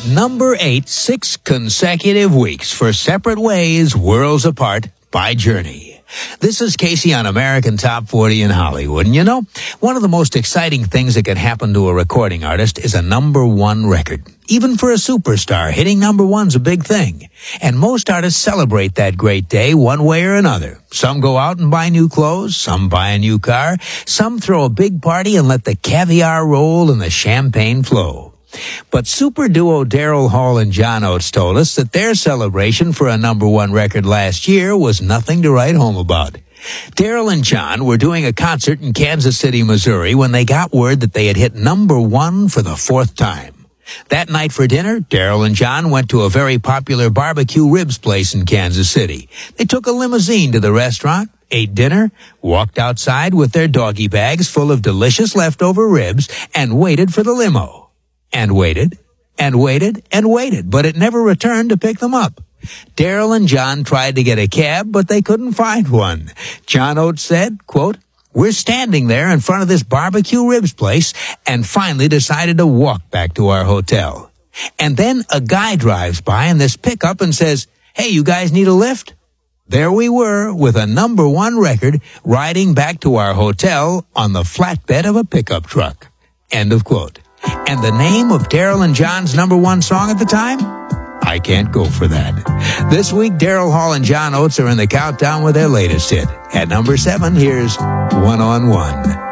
Number 8, 6 consecutive weeks for Separate Ways, Worlds Apart by Journey. This is Casey on American Top 40 in Hollywood. And you know, one of the most exciting things that can happen to a recording artist is a number 1 record. Even for a superstar, hitting number 1's a big thing. And most artists celebrate that great day one way or another. Some go out and buy new clothes, some buy a new car, some throw a big party and let the caviar roll and the champagne flow. But super duo Daryl Hall and John Oates told us that their celebration for a number 1 record last year was nothing to write home about. Daryl and John were doing a concert in Kansas City, Missouri when they got word that they had hit number 1 for the 4th time. That night for dinner, Daryl and John went to a very popular barbecue ribs place in Kansas City. They took a limousine to the restaurant, ate dinner, walked outside with their doggy bags full of delicious leftover ribs, and waited for the limo. And waited, and waited, and waited, but it never returned to pick them up. Daryl and John tried to get a cab, but they couldn't find one. John Oates said, quote, "We're standing there in front of this barbecue ribs place and finally decided to walk back to our hotel. And then a guy drives by in this pickup and says, 'Hey, you guys need a lift?' There we were with a number 1 record riding back to our hotel on the flatbed of a pickup truck." End of quote. And the name of Daryl and John's number 1 song at the time? I Can't Go For That. This week, Daryl Hall and John Oates are in the countdown with their latest hit. At number 7, here's One on One.